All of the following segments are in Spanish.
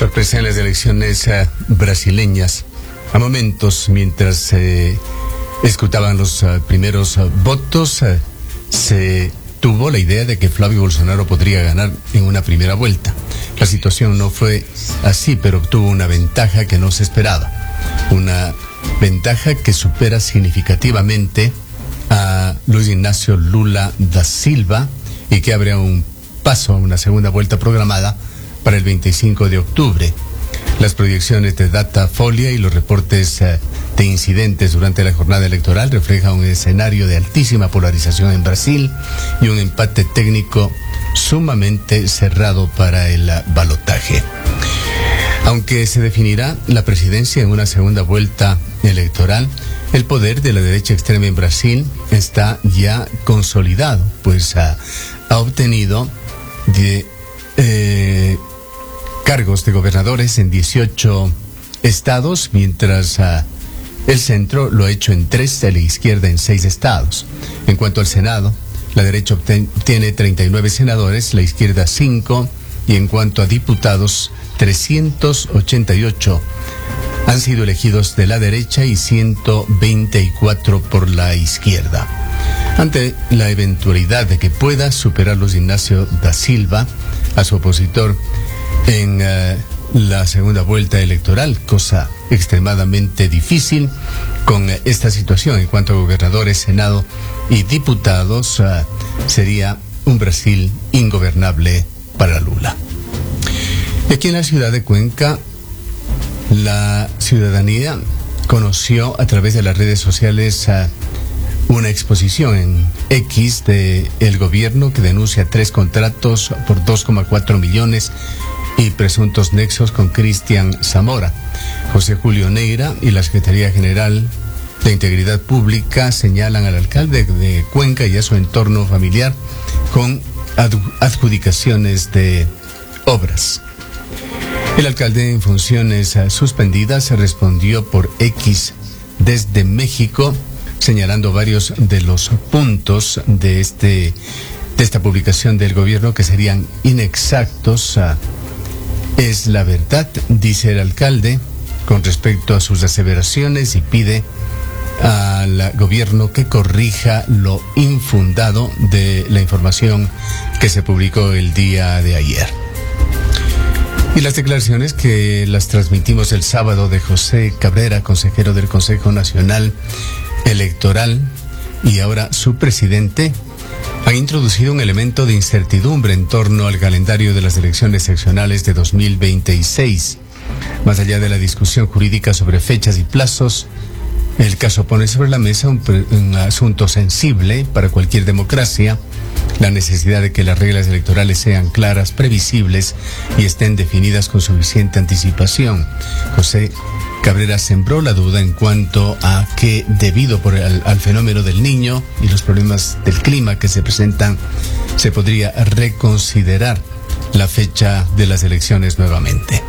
Sorpresa en las elecciones brasileñas. A momentos, mientras se escrutaban los primeros votos, se tuvo la idea de que Flavio Bolsonaro podría ganar en una primera vuelta. La situación no fue así, pero obtuvo una ventaja que no se esperaba. Una ventaja que supera significativamente a Luis Ignacio Lula da Silva y que abre un paso a una segunda vuelta programada para el 25 de octubre. Las proyecciones de Datafolha y los reportes de incidentes durante la jornada electoral reflejan un escenario de altísima polarización en Brasil y un empate técnico sumamente cerrado para el balotaje. Aunque se definirá la presidencia en una segunda vuelta electoral, el poder de la derecha extrema en Brasil está ya consolidado, pues ha obtenido cargos de gobernadores en 18 estados, mientras el centro lo ha hecho en 3 y la izquierda en 6 estados. En cuanto al Senado, la derecha tiene 39 senadores, la izquierda 5, y en cuanto a diputados, 388 han sido elegidos de la derecha y 124 por la izquierda. Ante la eventualidad de que pueda superar Luis Ignacio da Silva a su opositor en la segunda vuelta electoral, cosa extremadamente difícil con esta situación en cuanto a gobernadores, senado y diputados, sería un Brasil ingobernable para Lula. Y aquí en la ciudad de Cuenca, la ciudadanía conoció a través de las redes sociales una exposición en X de el gobierno que denuncia 3 contratos por 2,4 millones y presuntos nexos con Cristian Zamora. José Julio Neira y la Secretaría General de Integridad Pública señalan al alcalde de Cuenca y a su entorno familiar con adjudicaciones de obras. El alcalde en funciones suspendidas respondió por X desde México, señalando varios de los puntos de esta publicación del gobierno que serían inexactos. Es la verdad, dice el alcalde, con respecto a sus aseveraciones, y pide al gobierno que corrija lo infundado de la información que se publicó el día de ayer. Y las declaraciones que las transmitimos el sábado de José Cabrera, consejero del Consejo Nacional Electoral y ahora su presidente, han introducido un elemento de incertidumbre en torno al calendario de las elecciones seccionales de 2026. Más allá de la discusión jurídica sobre fechas y plazos, el caso pone sobre la mesa un asunto sensible para cualquier democracia: la necesidad de que las reglas electorales sean claras, previsibles y estén definidas con suficiente anticipación. José Cabrera sembró la duda en cuanto a que, debido al fenómeno del Niño y los problemas del clima que se presentan, se podría reconsiderar la fecha de las elecciones nuevamente.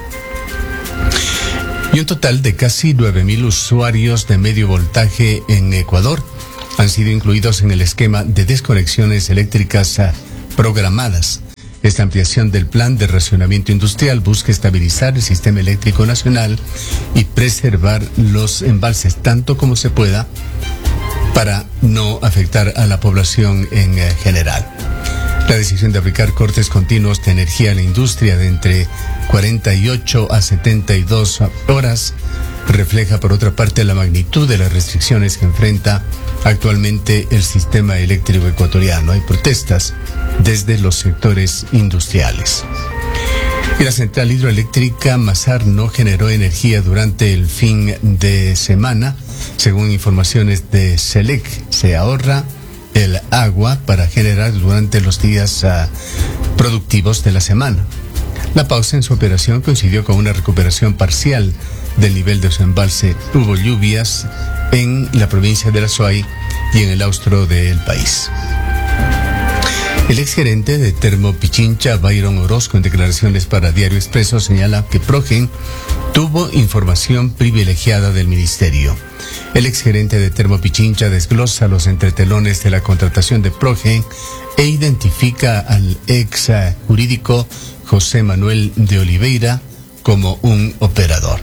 Y un total de casi 9,000 usuarios de medio voltaje en Ecuador han sido incluidos en el esquema de desconexiones eléctricas programadas. Esta ampliación del plan de racionamiento industrial busca estabilizar el sistema eléctrico nacional y preservar los embalses tanto como se pueda para no afectar a la población en general. La decisión de aplicar cortes continuos de energía a la industria de entre 48 a 72 horas refleja, por otra parte, la magnitud de las restricciones que enfrenta actualmente el sistema eléctrico ecuatoriano. Hay protestas desde los sectores industriales. Y la central hidroeléctrica Mazar no generó energía durante el fin de semana. Según informaciones de SELEC, se ahorra el agua para generar durante los días productivos de la semana. La pausa en su operación coincidió con una recuperación parcial del nivel de su embalse. Hubo lluvias en la provincia de La Suay y en el austro del país. El exgerente de Termopichincha, Byron Orozco, en declaraciones para Diario Expreso, señala que Progen tuvo información privilegiada del ministerio. El exgerente de Termopichincha desglosa los entretelones de la contratación de Progen e identifica al ex jurídico José Manuel de Oliveira como un operador.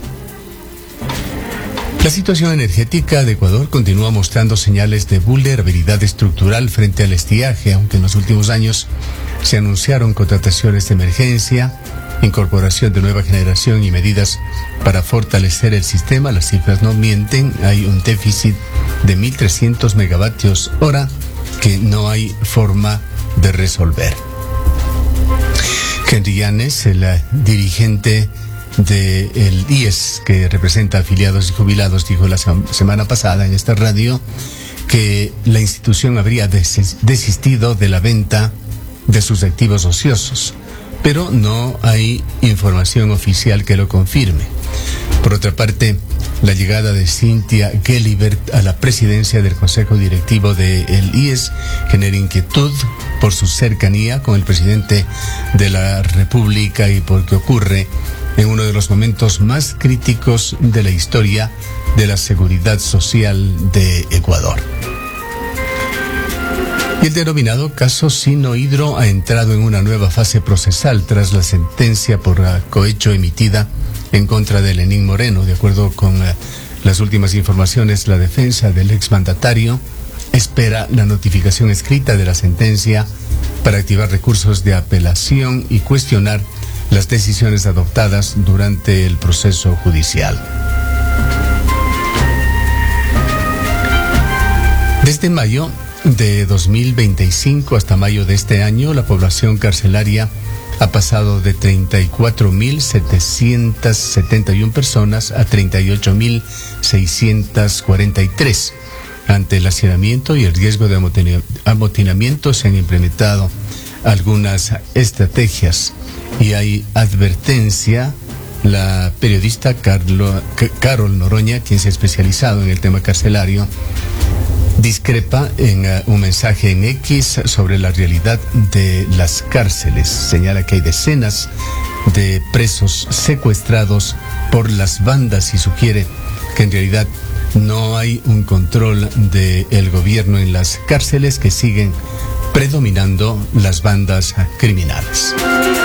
La situación energética de Ecuador continúa mostrando señales de vulnerabilidad estructural frente al estiaje, aunque en los últimos años se anunciaron contrataciones de emergencia, incorporación de nueva generación y medidas para fortalecer el sistema. Las cifras no mienten, hay un déficit de 1.300 megavatios hora que no hay forma de resolver. Henry Llanes, el dirigente del IES, que representa afiliados y jubilados, dijo la semana pasada en esta radio que la institución habría desistido de la venta de sus activos ociosos, pero no hay información oficial que lo confirme. Por otra parte, la llegada de Cynthia Gelibert a la presidencia del Consejo Directivo del IES genera inquietud por su cercanía con el presidente de la República y porque ocurre en uno de los momentos más críticos de la historia de la seguridad social de Ecuador. Y el denominado caso Sinohydro ha entrado en una nueva fase procesal tras la sentencia por cohecho emitida en contra de Lenín Moreno. De acuerdo con las últimas informaciones, la defensa del exmandatario espera la notificación escrita de la sentencia para activar recursos de apelación y cuestionar las decisiones adoptadas durante el proceso judicial. Desde mayo de 2025 hasta mayo de este año, la población carcelaria ha pasado de 34.771 personas a 38.643. Ante el hacinamiento y el riesgo de amotinamiento se han implementado algunas estrategias y hay advertencia. La periodista Carol Noroña, quien se ha especializado en el tema carcelario, discrepa en un mensaje en X sobre la realidad de las cárceles. Señala que hay decenas de presos secuestrados por las bandas y sugiere que en realidad no hay un control del gobierno en las cárceles, que siguen predominando las bandas criminales.